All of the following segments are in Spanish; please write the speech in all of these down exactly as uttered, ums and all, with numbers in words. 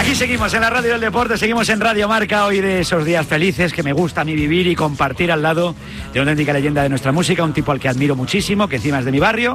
Aquí seguimos en la Radio del Deporte, seguimos en Radio Marca, hoy de esos días felices que me gusta a mí vivir y compartir al lado de una auténtica leyenda de nuestra música, un tipo al que admiro muchísimo, que encima es de mi barrio,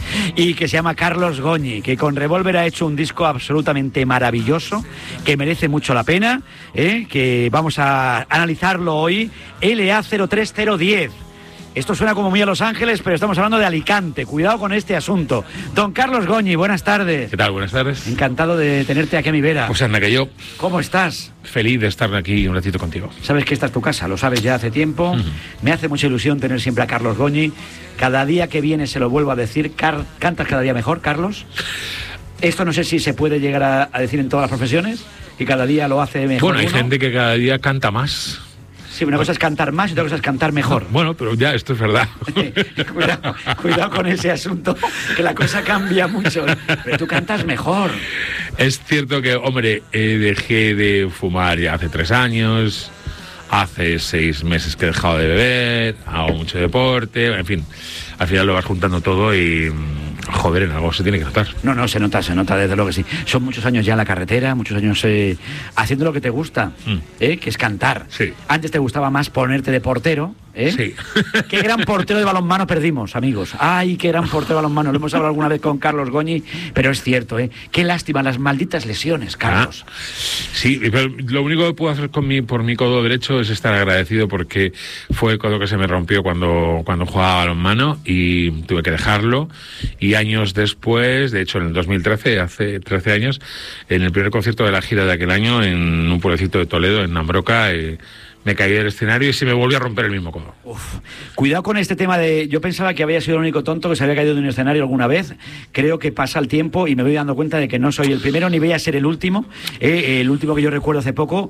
y que se llama Carlos Goñi, que con Revolver ha hecho un disco absolutamente maravilloso, que merece mucho la pena, ¿eh? Que vamos a analizarlo hoy, L A cero tres cero diez. Esto suena como muy a Los Ángeles, pero estamos hablando de Alicante. Cuidado con este asunto. Don Carlos Goñi, buenas tardes. ¿Qué tal? Buenas tardes. Encantado de tenerte aquí a mi vera. Pues anda que yo. ¿Cómo estás? Feliz de estar aquí un ratito contigo. Sabes que esta es tu casa, lo sabes ya hace tiempo. Uh-huh. Me hace mucha ilusión tener siempre a Carlos Goñi. Cada día que viene se lo vuelvo a decir. Car- ¿Cantas cada día mejor, Carlos? Esto no sé si se puede llegar a, a decir en todas las profesiones, y cada día lo hace mejor. Bueno, hay uno. gente que cada día canta más. Sí, una cosa es cantar más y otra cosa es cantar mejor. Bueno, pero ya, esto es verdad. cuidado, cuidado con ese asunto, que la cosa cambia mucho. Pero tú cantas mejor. Es cierto que, hombre, eh, dejé de fumar ya hace tres años, hace seis meses que he dejado de beber, hago mucho deporte, en fin, al final lo vas juntando todo y... Joder, en algo se tiene que notar. No, no, se nota, se nota, desde luego que sí. Son muchos años ya en la carretera, muchos años eh, haciendo lo que te gusta, mm. ¿eh? Que es cantar. Sí. Antes te gustaba más ponerte de portero, ¿eh? Sí. Qué gran portero de balonmano perdimos, amigos. Ay, qué gran portero de balonmano. Lo hemos hablado alguna vez con Carlos Goñi, pero es cierto, ¿eh? Qué lástima, las malditas lesiones, Carlos. Ah, sí, pero lo único que puedo hacer con mi, por mi codo derecho es estar agradecido, porque fue el codo que se me rompió cuando, cuando jugaba balonmano y tuve que dejarlo. Y años después, de hecho en el dos mil trece, hace trece años, en el primer concierto de la gira de aquel año, en un pueblecito de Toledo, en Nambroca, eh, me caí del escenario y se me volvió a romper el mismo codo. Uf. Cuidado con este tema de... Yo pensaba que había sido el único tonto que se había caído de un escenario alguna vez. Creo que pasa el tiempo y me voy dando cuenta de que no soy el primero ni voy a ser el último. Eh, el último que yo recuerdo hace poco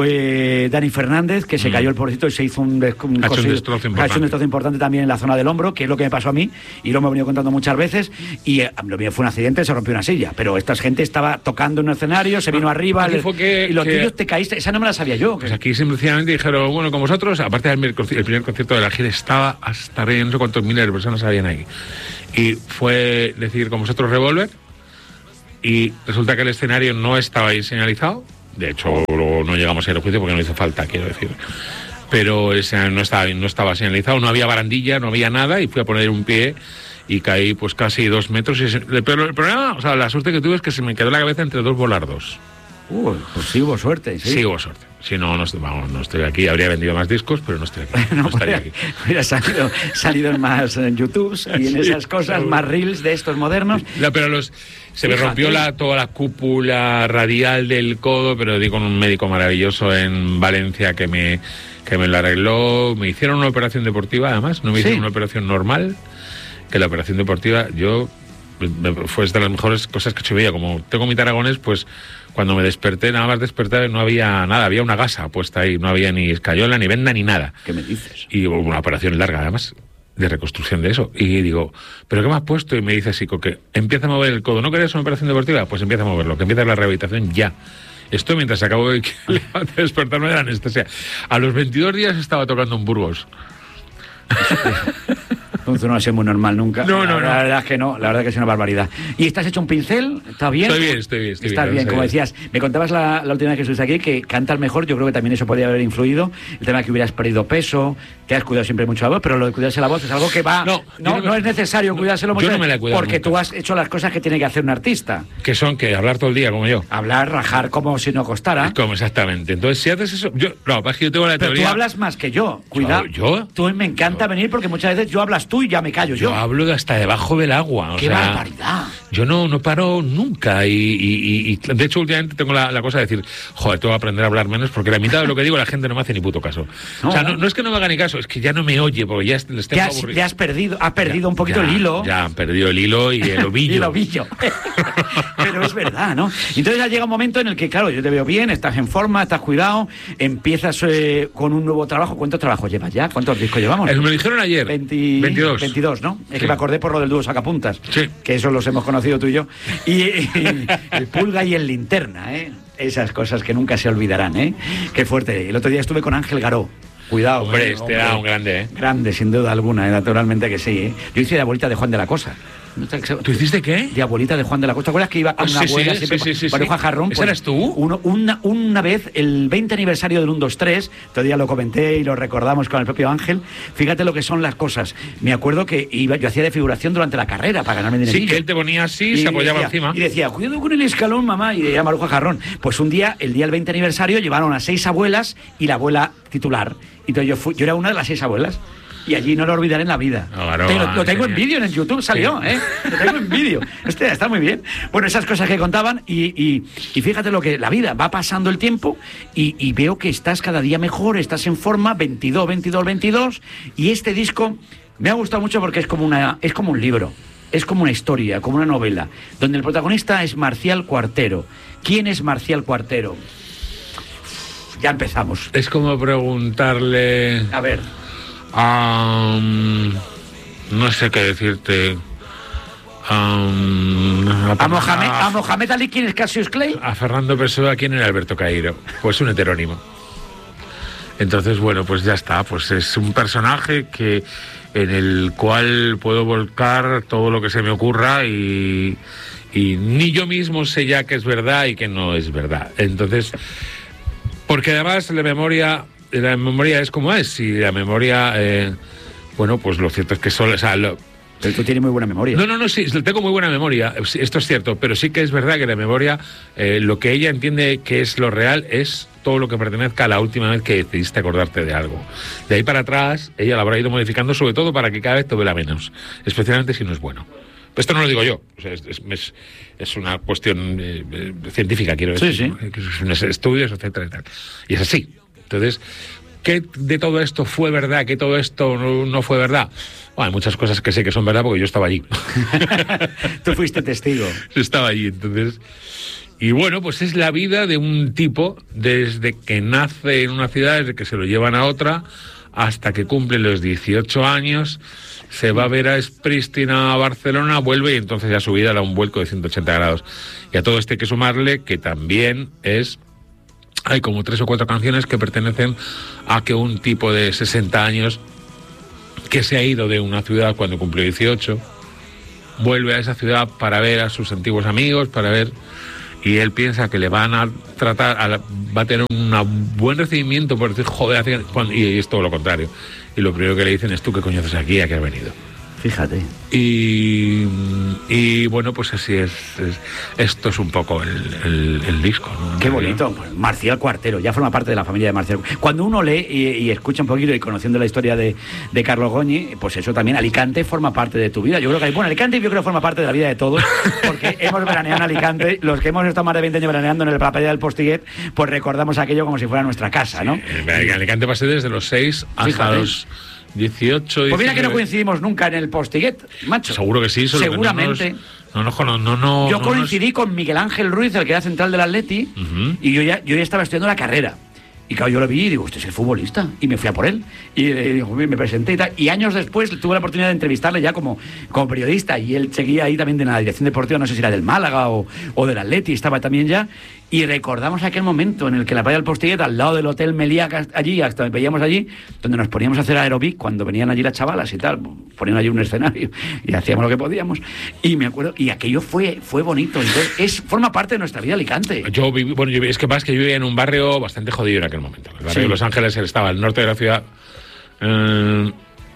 fue Dani Fernández, que se mm. cayó el pobrecito y se hizo un, des- un, ha hecho cosi- un destrozo importante. Ha hecho un destrozo importante también en la zona del hombro, que es lo que me pasó a mí y lo hemos venido contando muchas veces. Y eh, lo mío fue un accidente, se rompió una silla. Pero esta gente estaba tocando en un escenario, se vino ah, arriba le, que, y los que... tuyos te caíste. Esa no me la sabía yo. Pues aquí simplemente dijeron, bueno, como vosotros, aparte del el primer concierto de la gira, estaba hasta no sé cuántos miles de personas habían ahí. Y fue decir, con vosotros Revolver, y resulta que el escenario no estaba ahí señalizado. De hecho, no llegamos a ir al juicio porque no hizo falta, quiero decir. Pero ese no estaba, no estaba señalizado, no había barandilla, no había nada, y fui a poner un pie y caí pues casi dos metros. Y se, pero el problema, o sea, la suerte que tuve es que se me quedó la cabeza entre dos volardos. Uh, pues sí hubo suerte, sí. Sí hubo suerte. Si no, no estoy, vamos, no estoy aquí. Habría vendido más discos, pero no estoy aquí. No, no estaría aquí. Hubiera salido, salido en más en YouTube y en esas cosas, seguro. Más reels de estos modernos. No, pero los, se Fíjate. me rompió la, toda la cúpula radial del codo, pero di con un médico maravilloso en Valencia que me, que me lo arregló. Me hicieron una operación deportiva, además. No me hicieron sí. una operación normal. Que la operación deportiva, yo, fue de las mejores cosas que he hecho en mi vida. Como tengo mi Aragonés, pues... Cuando me desperté, nada más despertar, no había nada, había una gasa puesta ahí, no había ni escayola, ni venda, ni nada. ¿Qué me dices? Y hubo una operación larga, además, de reconstrucción de eso. Y digo, ¿pero qué me has puesto? Y me dice así, que empieza a mover el codo. ¿No querías una operación deportiva? Pues empieza a moverlo, que empieza la rehabilitación ya. Esto mientras acabo de, de despertarme de la anestesia. A los veintidós días estaba tocando en Burgos. Entonces no ha sido muy normal nunca. No, la, no, no. La verdad es que no, la verdad es que es una barbaridad. ¿Y estás hecho un pincel? ¿Está bien? Estoy bien, estoy bien. Estoy Estás bien, bien como bien. decías. Me contabas la, la última vez que estuviste aquí que cantas mejor, yo creo que también eso podría haber influido. El tema de que hubieras perdido peso, te has cuidado siempre mucho la voz, pero lo de cuidarse la voz es algo que va... No, no, no, no es necesario no, cuidárselo mucho. Yo no me la he cuidado porque nunca. Tú has hecho las cosas que tiene que hacer un artista. Que son que hablar todo el día, como yo. Hablar, rajar como si no costara. Como exactamente. Entonces, si haces eso... Yo, no, es que yo tengo la pero teoría... tú hablas más que yo. Cuidado. ¿Yo? ¿Yo? Tú me encanta yo. venir porque muchas veces yo hablas tú y ya me callo yo. Yo hablo de hasta debajo del agua. O ¡Qué sea, barbaridad! Yo no, no paro nunca y, y, y de hecho últimamente tengo la, la cosa de decir, joder, tengo que aprender a hablar menos porque la mitad de lo que digo la gente no me hace ni puto caso. No, o sea, no, no es que no me haga ni caso, es que ya no me oye porque ya les tengo aburrido. Ya has perdido, ha perdido ya, un poquito ya, el hilo. Ya han perdido el hilo y el ovillo. y el ovillo. Pero es verdad, ¿no? Entonces ya llega un momento en el que, claro, yo te veo bien, estás en forma, estás cuidado, empiezas eh, con un nuevo trabajo. ¿Cuántos trabajos llevas ya? ¿Cuántos discos llevamos? Eh, me lo dijeron ayer. veinte, veintidós. veintidós, ¿no? Es sí. que me acordé por lo del dúo Sacapuntas. Sí. Que eso los hemos conocido tú y yo. Y, y el Pulga y el Linterna, ¿eh? Esas cosas que nunca se olvidarán, ¿eh? Qué fuerte. El otro día estuve con Ángel Garó. Cuidado. Hombre, eh, este hombre. era un grande, ¿eh? Grande, sin duda alguna, eh, naturalmente que sí, ¿eh? Yo hice la bolita de Juan de la Cosa. ¿Tú hiciste qué? De abuelita de Juan de la Costa. ¿Te acuerdas que iba con Ah, una sí, abuela sí, siempre sí, sí, sí, Maruja sí. Jarrón? ¿Ese Pues, eres tú? Uno, una, una vez, el veinte aniversario del uno dos tres, todavía lo comenté y lo recordamos con el propio Ángel. Fíjate lo que son las cosas. Me acuerdo que iba, yo hacía de figuración durante la carrera para ganarme dinerillo. Sí, que él te ponía así y se apoyaba decía, encima. Y decía, cuidado con el escalón, mamá, y decía Maruja Jarrón. Pues un día, el día del veinte aniversario, llevaron a seis abuelas y la abuela titular. Entonces yo, fui, yo era una de las seis abuelas. Y allí no lo olvidaré en la vida. Claro, Te lo, lo tengo en vídeo, en YouTube salió, sí. ¿eh? Lo tengo en vídeo. Este está muy bien. Bueno, esas cosas que contaban y, y, y fíjate lo que la vida, va pasando el tiempo y, y veo que estás cada día mejor, estás en forma, veintidós, veintidós, veintidós, y este disco me ha gustado mucho porque es como, una, es como un libro, es como una historia, como una novela, donde el protagonista es Marcial Cuartero. ¿Quién es Marcial Cuartero? Ya empezamos. Es como preguntarle... A ver... Um, no sé qué decirte. Um, a, ¿A, Mohamed, ¿A Mohamed Ali quién es Cassius Clay? A Fernando Pessoa quién era Alberto Cairo. Pues un heterónimo. Entonces, bueno, pues ya está. Pues es un personaje que en el cual puedo volcar todo lo que se me ocurra y, y ni yo mismo sé ya que es verdad y que no es verdad. Entonces, porque además la memoria... La memoria es como es, y la memoria, eh, bueno, pues lo cierto es que solo, o sea, lo, pero tú tienes muy buena memoria. No, no, no, sí, tengo muy buena memoria, esto es cierto, pero sí que es verdad que la memoria, eh, lo que ella entiende que es lo real es todo lo que pertenezca a la última vez que decidiste acordarte de algo. De ahí para atrás, ella lo habrá ido modificando, sobre todo para que cada vez te duela menos, especialmente si no es bueno. Esto no lo digo yo, o sea, es, es, es una cuestión eh, eh, científica, quiero decir, sí, sí. ¿no? Que son estudios, etcétera, etcétera. Y es así. Entonces, ¿qué de todo esto fue verdad? ¿Qué todo esto no, no fue verdad? Bueno, hay muchas cosas que sé que son verdad porque yo estaba allí. Tú fuiste testigo. Estaba allí, entonces... Y bueno, pues es la vida de un tipo desde que nace en una ciudad, desde que se lo llevan a otra, hasta que cumple los dieciocho años, se va a ver a Pristina a Barcelona, vuelve y entonces ya su vida da un vuelco de ciento ochenta grados. Y a todo esto hay que sumarle que también es... Hay como tres o cuatro canciones que pertenecen a que un tipo de sesenta años que se ha ido de una ciudad cuando cumplió dieciocho vuelve a esa ciudad para ver a sus antiguos amigos, para ver, y él piensa que le van a tratar, a la, va a tener un buen recibimiento por decir, joder, y es todo lo contrario. Y lo primero que le dicen es, ¿tú qué coño haces aquí? ¿A qué has venido? Fíjate. Y, y bueno, pues así es, es. Esto es un poco el, el, el disco, ¿no? Qué bonito. Pues Marcial Cuartero, ya forma parte de la familia de Marcial. Cuando uno lee y, y escucha un poquito y conociendo la historia de, de Carlos Goñi, pues eso también, Alicante forma parte de tu vida. Yo creo que, bueno, Alicante yo creo que forma parte de la vida de todos, porque hemos veraneado en Alicante, los que hemos estado más de veinte años veraneando en el Playa del Postiguet, pues recordamos aquello como si fuera nuestra casa, ¿no? Sí, en Alicante pasé desde los seis hasta Fíjate. los... dieciocho, pues mira que no coincidimos nunca en el Postiguet, macho. Seguro que sí, solo seguramente. Que no, nos, no, no, no, no, yo no coincidí nos... con Miguel Ángel Ruiz, el que era central del Atleti, uh-huh. y yo ya, yo ya estaba estudiando la carrera. Y claro, yo lo vi y digo, usted es el futbolista. Y me fui a por él. Y eh, digo, me presenté y tal. Y años después tuve la oportunidad de entrevistarle ya como, como periodista. Y él seguía ahí también de la dirección deportiva, no sé si era del Málaga o, o del Atleti, estaba también ya. Y recordamos aquel momento en el que la playa del Postiguet, al lado del Hotel Meliá, allí, hasta veíamos allí, donde nos poníamos a hacer aerobic cuando venían allí las chavalas y tal. Ponían allí un escenario y hacíamos lo que podíamos. Y me acuerdo, y aquello fue, fue bonito. Entonces, es, forma parte de nuestra vida Alicante. Yo viví, bueno, yo, es que pasa que yo vivía en un barrio bastante jodido en aquel momento. El barrio sí. de Los Ángeles estaba al norte de la ciudad. Eh,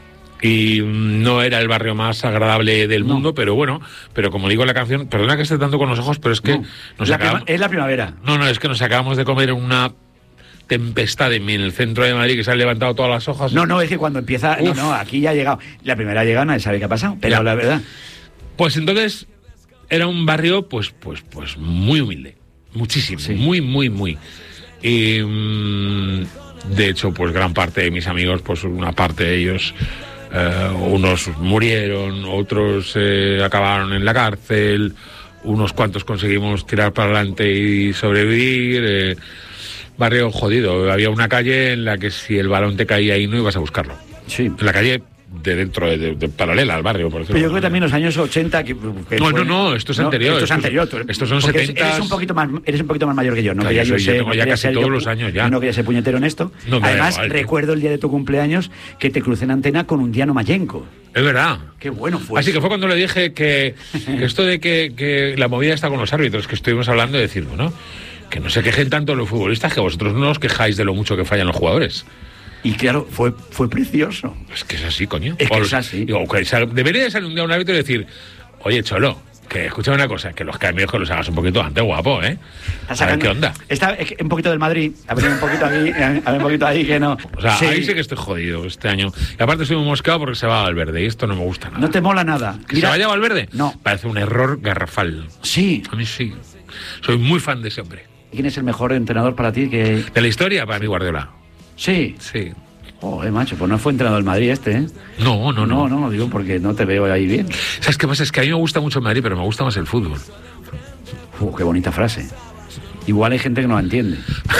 y no era el barrio más agradable del no. mundo, pero bueno, pero como digo en la canción, perdona que esté tanto con los ojos, pero es que no. nos la acabamos, prima, es la primavera. No, no, es que nos acabamos de comer una tempestad en el centro de Madrid que se han levantado todas las hojas. No, no, es que cuando empieza, Uf. no, no, aquí ya ha llegado. La primera llegada nadie sabe qué ha pasado, pero ya. la verdad. Pues entonces era un barrio pues pues pues muy humilde, muchísimo, sí. muy muy muy. Y mmm, de hecho, pues gran parte de mis amigos, pues una parte de ellos Uh, unos murieron, otros eh, acabaron en la cárcel, unos cuantos conseguimos tirar para adelante y sobrevivir. Eh, barrio jodido. Había una calle en la que si el balón te caía ahí no ibas a buscarlo. Sí. En la calle de dentro, de, de, de paralela al barrio, por decirlo. Pero yo creo que también los años ochenta... Que, que no, fue, no, no, esto es anterior. No, esto es anterior. Estos, estos son setenta. Eres un, poquito más, eres un poquito más mayor que yo. No claro, quería yo, yo, soy, ser, yo tengo no ya casi ser todos yo, los años ya. No quería ser puñetero en esto. No, Además, igual, recuerdo el día de tu cumpleaños que te crucé en antena con un Diano Mayenco. Es verdad. Qué bueno fue. Así que fue cuando le dije que, que esto de que, que la movida está con los árbitros, que estuvimos hablando, de decir, bueno, que no se quejen tanto los futbolistas, que vosotros no os quejáis de lo mucho que fallan los jugadores. Y claro, fue, fue precioso. Es que es así, coño. Es que o, es así. Digo, que sal, debería de salir un día un árbitro y decir, oye, Cholo, que escúchame una cosa, que los cambios que los hagas un poquito antes, guapo, ¿eh? A ver qué onda. Está es que un poquito del Madrid, a ver un poquito aquí, a ver un poquito ahí que no. O sea, sí. ahí sí que estoy jodido este año. Y aparte estoy muy moscado porque se va a Valverde y esto no me gusta nada. No te mola nada. ¿Que Mira, se vaya a Valverde? No. Parece un error garrafal. Sí. A mí sí. Soy muy fan de ese hombre. ¿Quién es el mejor entrenador para ti? Que... ¿De la historia? Para mí, Guardiola. Sí. Sí. Joder, macho, pues no fue entrenador del Madrid este, ¿eh? No, no, no. No, no, digo porque no te veo ahí bien. ¿Sabes qué pasa? Es que a mí me gusta mucho el Madrid, pero me gusta más el fútbol. Uh, qué bonita frase. Igual hay gente que no la entiende.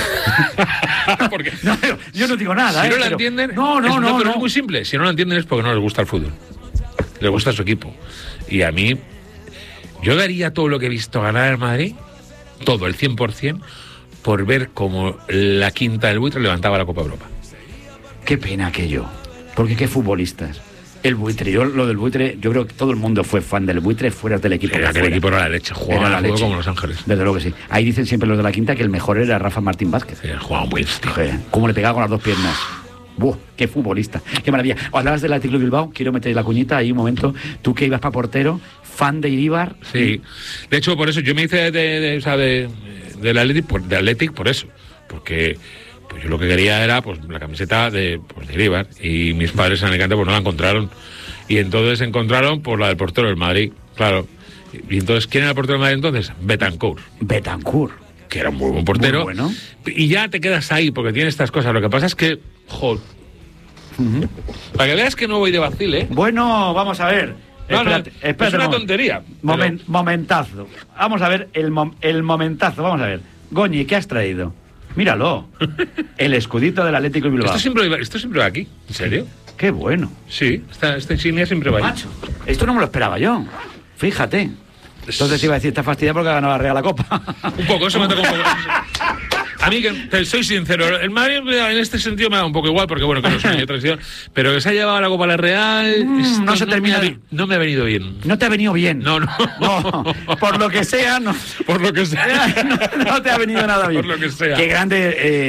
Porque no, yo no digo nada, si ¿eh? no la pero... entienden... No, no, es, no, no. Pero no. es muy simple. Si no la entienden es porque no les gusta el fútbol. Les gusta su equipo. Y a mí... Yo daría todo lo que he visto ganar el Madrid, todo, el cien por ciento, por ver cómo la quinta del Buitre levantaba la Copa Europa. Qué pena aquello. Porque qué futbolistas. El Buitre, yo lo del Buitre, yo creo que todo el mundo fue fan del Buitre fuera del equipo. Era que el equipo era la leche, jugaba la leche como Los Ángeles. Desde luego que sí. Ahí dicen siempre los de la quinta que el mejor era Rafa Martín Vázquez. Sí, jugaba muy bien. Cómo le pegaba con las dos piernas. ¡Buah! ¡Qué futbolista! ¡Qué maravilla! O hablabas del Athletic Club Bilbao, quiero meter la cuñita ahí un momento. Tú que ibas para portero, fan de Iríbar. Sí. De hecho, por eso yo me hice de, de, de, o sea, de, del Athletic, por, de Athletic por eso. Porque pues yo lo que quería era pues la camiseta de, pues, de Iríbar. Y mis padres en Alicante pues no la encontraron. Y entonces encontraron por la del portero del Madrid. Claro. Y entonces, ¿quién era el portero del Madrid entonces? Betancourt. Betancourt. Que era un muy buen portero. Muy bueno. Y ya te quedas ahí porque tiene estas cosas. Lo que pasa es que, joder. Uh-huh. Para que veas que no voy de vacile, ¿eh? Bueno, vamos a ver. No, espérate, no, espérate es una un tontería. Moment, pero... Momentazo. Vamos a ver el, mom, el momentazo. Vamos a ver. Goñi, ¿qué has traído? Míralo. El escudito del Atlético de Bilbao. Esto siempre, va, esto siempre va aquí. ¿En serio? Qué bueno. Sí, esta, esta insignia siempre va ahí. Macho, esto no me lo esperaba yo. Fíjate. Entonces iba a decir, está fastidiada porque ha ganado la Real la Copa. Un poco, eso me toca un poco. A mí, que te soy sincero, el Madrid en este sentido me da un poco igual, porque bueno, que no soy tradición, pero que se ha llevado la Copa a la Real, mm, no se no termina. Me ha, no me ha venido bien. No te ha venido bien. No, no. No, por lo que sea, no. Por lo que sea. No, no te ha venido nada bien. Por lo que sea. Qué grande. Eh,